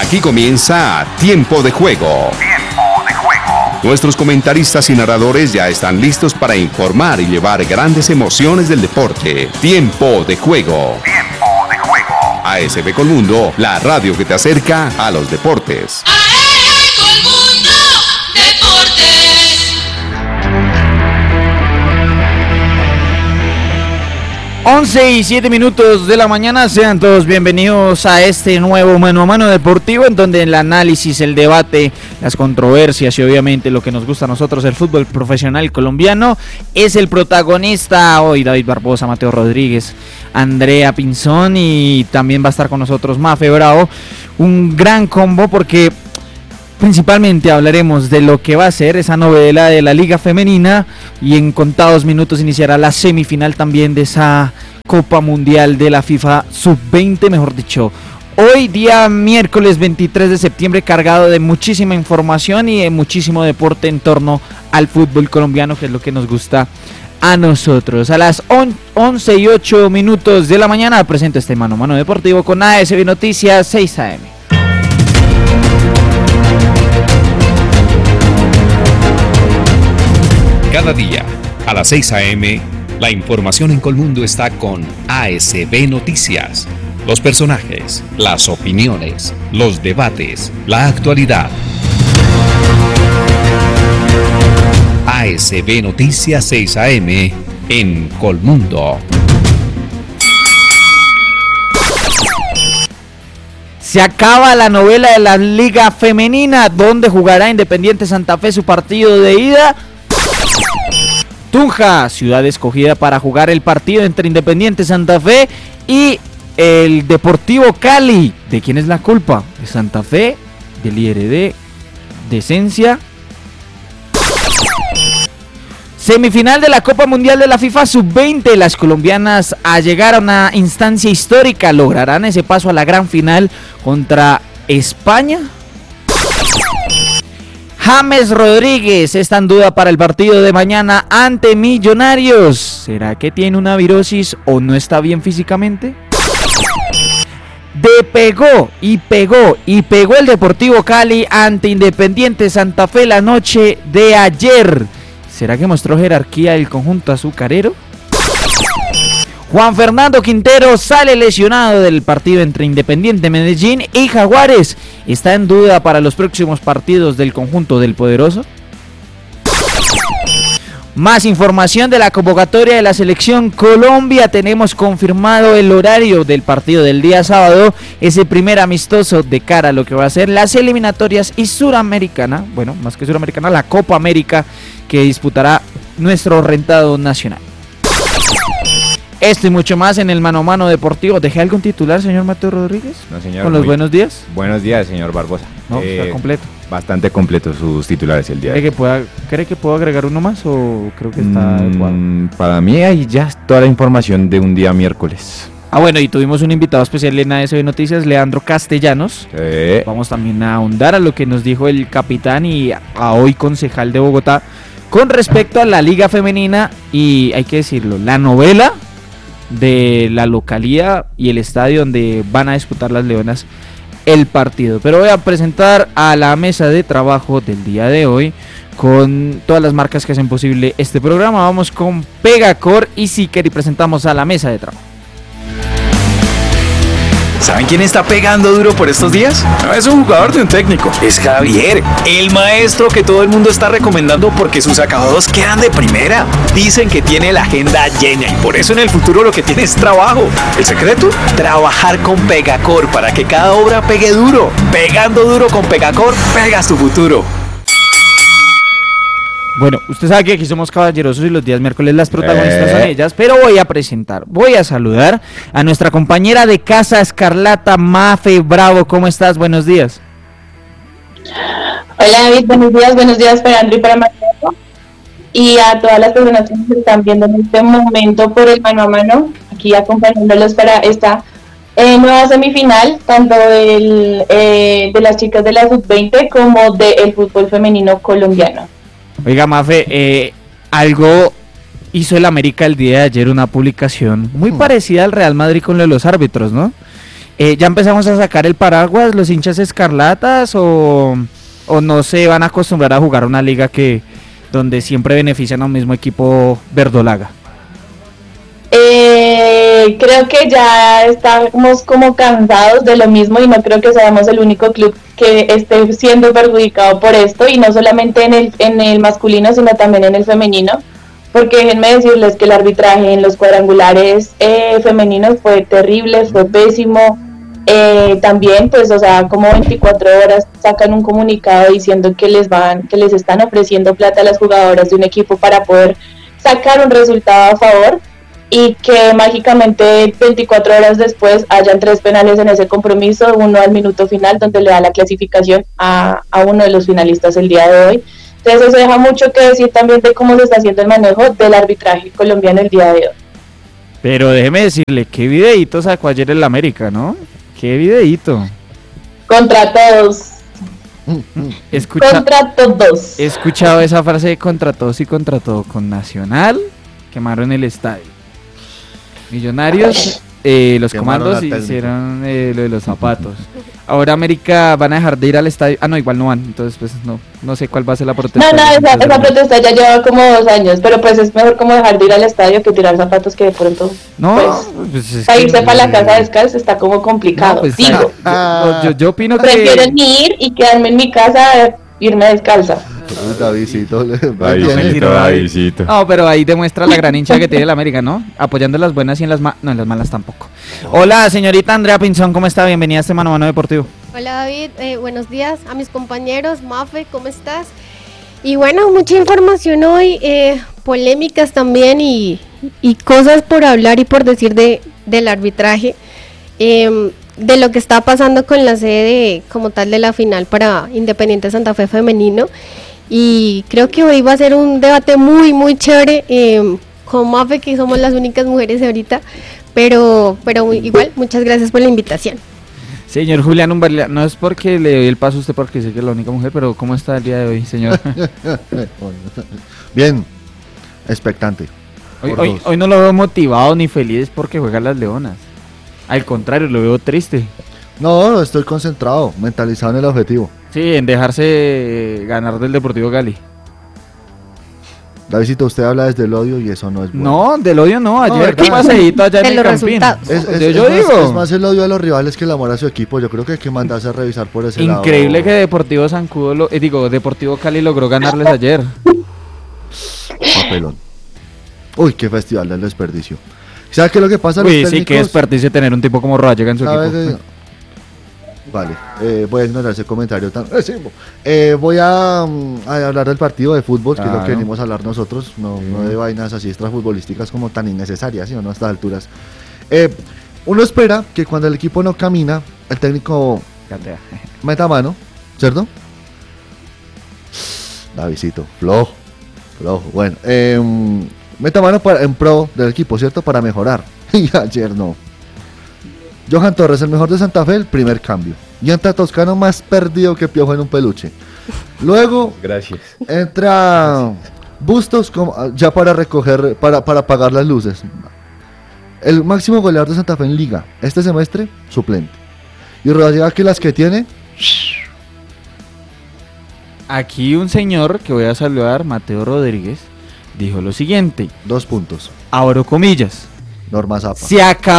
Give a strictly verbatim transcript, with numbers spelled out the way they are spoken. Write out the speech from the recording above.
Aquí comienza Tiempo de Juego. Tiempo de Juego. Nuestros comentaristas y narradores ya están listos para informar y llevar grandes emociones del deporte. Tiempo de Juego. Tiempo de Juego. A S B Colmundo, la radio que te acerca a los deportes. A S B Colmundo Deportes. once y siete minutos de la mañana, sean todos bienvenidos a este nuevo Mano a Mano Deportivo, en donde el análisis, el debate, las controversias y obviamente lo que nos gusta a nosotros, el fútbol profesional colombiano, es el protagonista. Hoy David Barbosa, Mateo Rodríguez, Andrea Pinzón, y también va a estar con nosotros Mafe Bravo. Un gran combo porque principalmente hablaremos de lo que va a ser esa novela de la Liga Femenina, y en contados minutos iniciará la semifinal también de esa Copa Mundial de la FIFA sub veinte, mejor dicho. Hoy día miércoles veintitrés de septiembre, cargado de muchísima información y de muchísimo deporte en torno al fútbol colombiano, que es lo que nos gusta a nosotros. A las once y ocho minutos de la mañana presento este Mano a Mano Deportivo con A S B Noticias seis A M. Cada día, a las seis a eme, la información en Colmundo está con A S B Noticias. Los personajes, las opiniones, los debates, la actualidad. A S B Noticias seis a eme en Colmundo. Se acaba la novela de la Liga Femenina, donde jugará Independiente Santa Fe su partido de ida. Tunja, ciudad escogida para jugar el partido entre Independiente Santa Fe y el Deportivo Cali. ¿De quién es la culpa? ¿De Santa Fe? ¿Del I R D? ¿De Esencia? Semifinal de la Copa Mundial de la FIFA sub veinte. Las colombianas, a llegar a una instancia histórica, lograrán ese paso a la gran final contra España. James Rodríguez está en duda para el partido de mañana ante Millonarios. ¿Será que tiene una virosis o no está bien físicamente? De pegó y pegó y pegó el Deportivo Cali ante Independiente Santa Fe la noche de ayer. ¿Será que mostró jerarquía el conjunto azucarero? Juan Fernando Quintero sale lesionado del partido entre Independiente Medellín y Jaguares. ¿Está en duda para los próximos partidos del conjunto del Poderoso? Más información de la convocatoria de la Selección Colombia. Tenemos confirmado el horario del partido del día sábado, ese primer amistoso de cara a lo que va a ser las eliminatorias y Suramericana, bueno, más que Suramericana, la Copa América, que disputará nuestro rentado nacional. Esto y mucho más en el Mano a Mano Deportivo. ¿Dejé algún titular, señor Mateo Rodríguez? No, señor. ¿Con los muy... buenos días? Buenos días, señor Barbosa. No, eh, está completo. Bastante completo sus titulares el día de ¿Cree que, pueda, ¿Cree que puedo agregar uno más o creo que está mm, adecuado? Para mí hay ya toda la información de un día miércoles. Ah, bueno, y tuvimos un invitado especial en A S B Noticias, Leandro Castellanos. Eh. Vamos también a ahondar a lo que nos dijo el capitán y a hoy concejal de Bogotá con respecto a la Liga Femenina y, hay que decirlo, la novela de la localidad y el estadio donde van a disputar las Leonas el partido. Pero voy a presentar a la mesa de trabajo del día de hoy con todas las marcas que hacen posible este programa. Vamos con Pegacor y Siker y presentamos a la mesa de trabajo. ¿Saben quién está pegando duro por estos días? No es un jugador de un técnico, es Javier, el maestro que todo el mundo está recomendando porque sus acabados quedan de primera. Dicen que tiene la agenda llena y por eso en el futuro lo que tiene es trabajo. ¿El secreto? Trabajar con Pegacor para que cada obra pegue duro. Pegando duro con Pegacor, pegas tu futuro. Bueno, usted sabe que aquí somos caballerosos y los días miércoles las protagonistas eh. son ellas, pero voy a presentar, voy a saludar a nuestra compañera de casa Escarlata, Mafe Bravo. ¿Cómo estás? Buenos días. Hola David, buenos días, buenos días para Andrew y para Mateo y a todas las personas que nos están viendo en este momento por el Mano a Mano, aquí acompañándolos para esta eh, nueva semifinal, tanto del, eh, de las chicas de la sub veinte como del fútbol femenino colombiano. Oiga, Mafe, eh, algo hizo el América el día de ayer, una publicación muy parecida al Real Madrid con lo de los árbitros, ¿no? Eh, ¿Ya empezamos a sacar el paraguas, los hinchas escarlatas, o, o no se van a acostumbrar a jugar una liga que donde siempre benefician a un mismo equipo verdolaga? Eh, creo que ya estamos como cansados de lo mismo y no creo que seamos el único club que esté siendo perjudicado por esto, y no solamente en el, en el masculino sino también en el femenino, porque déjenme decirles que el arbitraje en los cuadrangulares eh, femeninos fue terrible, fue pésimo. Eh, también pues o sea como veinticuatro horas sacan un comunicado diciendo que les van que les están ofreciendo plata a las jugadoras de un equipo para poder sacar un resultado a favor, y que mágicamente veinticuatro horas después hayan tres penales en ese compromiso, uno al minuto final donde le da la clasificación a, a uno de los finalistas el día de hoy. Entonces eso deja mucho que decir también de cómo se está haciendo el manejo del arbitraje colombiano el día de hoy. Pero déjeme decirle, qué videíto sacó ayer el América, ¿no? Qué videíto. Contra todos. Escucha, Contra todos. he escuchado esa frase de contra todos y contra todo. Con Nacional, quemaron el estadio. Millonarios, eh, los Quemaron comandos la técnica. hicieron eh, lo de los zapatos. Ahora América van a dejar de ir al estadio. Ah, no, igual no van. Entonces, pues no, no sé cuál va a ser la protesta. No, no, esa, Entonces, esa no. protesta ya lleva como dos años, pero pues es mejor como dejar de ir al estadio que tirar zapatos, que de pronto No, pues, pues es para que- irse para la casa descalzo está como complicado. No, pues, Digo, yo, yo, yo opino que... prefiero ni ir y quedarme en mi casa a irme descalza. Uy, Davidcito, le- Davidcito, mentira, Davidcito. No, pero ahí demuestra la gran hincha que tiene el América, ¿no? Apoyando en las buenas y en las malas. No, en las malas tampoco. Hola, señorita Andrea Pinzón, ¿cómo está? Bienvenida a este Mano a Mano Deportivo. Hola David, eh, buenos días a mis compañeros. Mafe, ¿cómo estás? Y bueno, mucha información hoy, eh, polémicas también y, y cosas por hablar y por decir de, del arbitraje, eh, de lo que está pasando con la sede como tal de la final para Independiente Santa Fe femenino. Y creo que hoy va a ser un debate muy, muy chévere, eh, con Mafe, que somos las únicas mujeres ahorita, pero, pero igual, muchas gracias por la invitación. Señor Julián Umbarlia, no es porque le doy el paso a usted porque sé que es la única mujer, pero ¿cómo está el día de hoy, señor? Bien, expectante. Hoy, Por hoy, dos. hoy no lo veo motivado ni feliz porque juegan las Leonas. Al contrario, lo veo triste. No, estoy concentrado, mentalizado en el objetivo. Sí, en dejarse eh, ganar del Deportivo Cali. Davidito, usted habla desde el odio y eso no es bueno. No, del odio no, ayer ¿verdad? qué paseíto allá De en el los Campín. resultados. Es, es- yo es yo más, digo, es más el odio de los rivales que el amor a su equipo. Yo creo que hay que mandarse a revisar por ese lado. increíble que Deportivo Zancudo, lo, eh, digo, Deportivo Cali logró ganarles ayer. Papelón. Uy, qué festival del desperdicio. ¿Sabes qué es lo que pasa? Uy, Los sí, qué técnicos- desperdicio tener un tipo como Rodallega en su ¿Sabe equipo. qué? Vale, eh, voy a ignorar ese comentario tan recibo. Eh, voy a, mm, a hablar del partido de fútbol, que es lo Claro. que venimos a hablar nosotros, no, no de vainas así extrafutbolísticas como tan innecesarias, ¿sí o no? A estas alturas. Eh, uno espera que cuando el equipo no camina, el técnico Catea. meta mano, ¿cierto? Davidito, flojo, flojo. Bueno, eh, meta mano para, en pro del equipo, ¿cierto? Para mejorar. Y ayer no. Johan Torres, el mejor de Santa Fe, el primer cambio. Y entra Toscano más perdido que Piojo en un peluche. Luego Gracias. entra Bustos como- ya para recoger, para, para apagar las luces. El máximo goleador de Santa Fe en Liga, este semestre, suplente. Y Rodallega, que las que tiene, Aquí un señor que voy a saludar, Mateo Rodríguez, dijo lo siguiente, dos puntos. abro comillas, Norma Zapa. se acabó